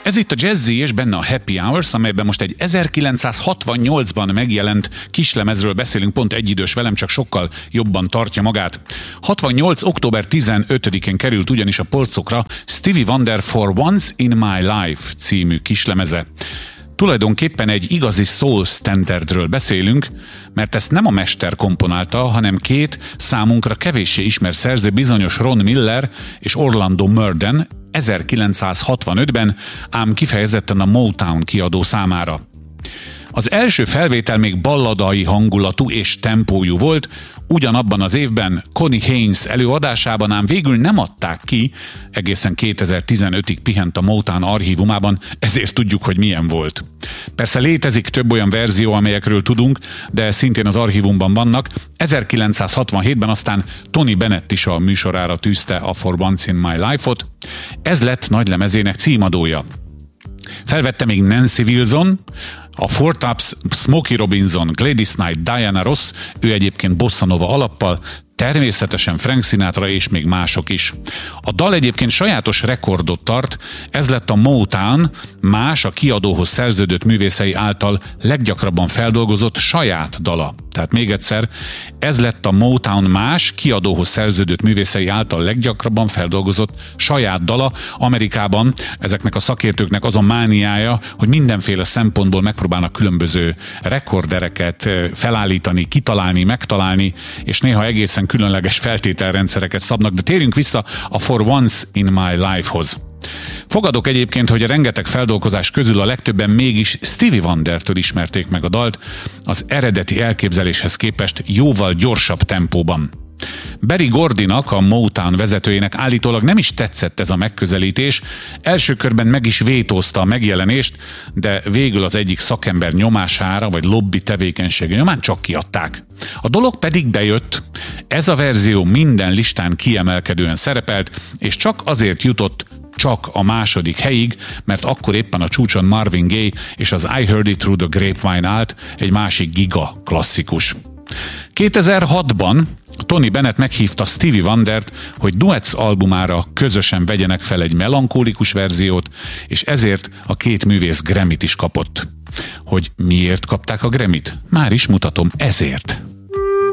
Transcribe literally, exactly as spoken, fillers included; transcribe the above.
Ez itt a Jazzy, és benne a Happy Hours, amelyben most egy ezerkilencszázhatvannyolcban megjelent kislemezről beszélünk, pont egyidős velem, csak sokkal jobban tartja magát. hatvannyolc. október tizenötödikén került ugyanis a polcokra Stevie Wonder For Once in My Life című kislemeze. Tulajdonképpen egy igazi soul standardről beszélünk, mert ezt nem a mester komponálta, hanem két számunkra kevéssé ismert szerző, bizonyos Ron Miller és Orlando Murden ezerkilencszázhatvanötben, ám kifejezetten a Motown kiadó számára. Az első felvétel még balladai hangulatú és tempójú volt, ugyanabban az évben Connie Haynes előadásában, ám végül nem adták ki, egészen kétezer-tizenötig pihent a Motown archívumában, ezért tudjuk, hogy milyen volt. Persze létezik több olyan verzió, amelyekről tudunk, de szintén az archívumban vannak. ezerkilencszázhatvanhétben aztán Tony Bennett is a műsorára tűzte a For Once in My Life-ot. Ez lett nagylemezének címadója. Felvette még Nancy Wilson, a Four Tops, Smokey Robinson, Gladys Knight, Diana Ross, ő egyébként bossa nova alappal, természetesen Frank Sinatra és még mások is. A dal egyébként sajátos rekordot tart, ez lett a Motown más a kiadóhoz szerződött művészei által leggyakrabban feldolgozott saját dala. Tehát még egyszer, ez lett a Motown más kiadóhoz szerződött művészei által leggyakrabban feldolgozott saját dala. Amerikában ezeknek a szakértőknek az a mániája, hogy mindenféle szempontból megpróbálnak különböző rekordereket felállítani, kitalálni, megtalálni, és néha egészen különleges feltételrendszereket szabnak, de térjünk vissza a For Once in My Life-hoz. Fogadok egyébként, hogy a rengeteg feldolgozás közül a legtöbben mégis Stevie Wondertől ismerték meg a dalt, az eredeti elképzeléshez képest jóval gyorsabb tempóban. Berry Gordynak, a Motown vezetőjének állítólag nem is tetszett ez a megközelítés, első körben meg is vétózta a megjelenést, de végül az egyik szakember nyomására, vagy lobby tevékenysége nyomán csak kiadták. A dolog pedig bejött, ez a verzió minden listán kiemelkedően szerepelt, és csak azért jutott csak a második helyig, mert akkor éppen a csúcson Marvin Gaye és az I Heard It Through the Grapevine állt, egy másik giga klasszikus. kétezer-hatban Tony Bennett meghívta Stevie Wondert, hogy Duets albumára közösen vegyenek fel egy melankólikus verziót, és ezért a két művész Grammy-t is kapott. Hogy miért kapták a Grammy-t? Már is mutatom, ezért.